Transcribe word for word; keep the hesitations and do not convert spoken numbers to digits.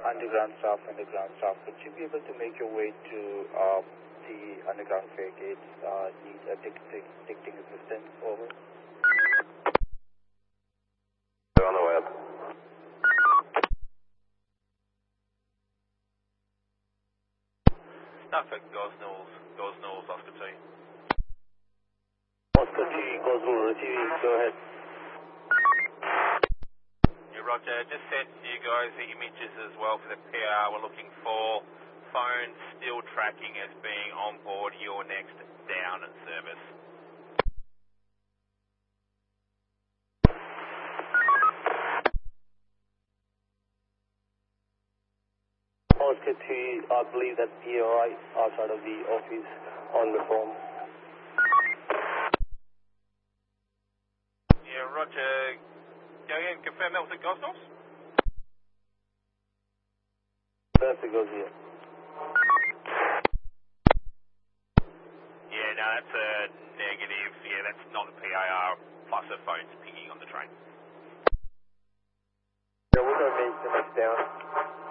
underground staff, underground staff. Would you be able to make your way to uh, the underground fare gates? Uh, need a ticketing, ticketing assistance. Over. On the web. Suffolk, Gosnells, Gosnells, Oscar T. Oscar T, Gosnell receiving, go ahead. Yeah, Roger, just sent you guys the images as well for the P R. We're looking for phone still tracking as being on board your next down service. Oscar T, I believe that P O I outside of the office on the phone. Yeah, Roger. Go ahead and confirm that was at Gosnells? That's the goes here. Yeah, no, that's a negative. Yeah, that's not the P I R, plus a phone's pinging on the train. Yeah, we're going to make the next down.